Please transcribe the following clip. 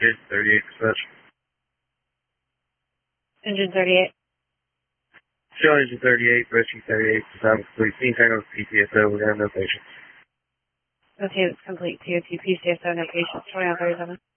Engine 38 dispatch. Engine 38. Show Engine 38, rescue 38, time complete. Scene tango with PTSO, we have no patients. Okay, it's complete. TOT, PCSO, no patients. 20 on 37.